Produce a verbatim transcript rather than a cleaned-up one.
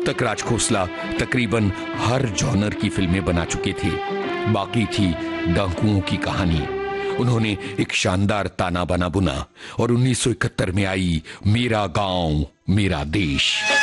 अब तक राज खोसला तकरीबन हर जॉनर की फिल्में बना चुके थे। बाकी थी डाकुओं की कहानी। उन्होंने एक शानदार ताना बाना बुना और उन्नीस सौ इकहत्तर में आई मेरा गांव मेरा देश।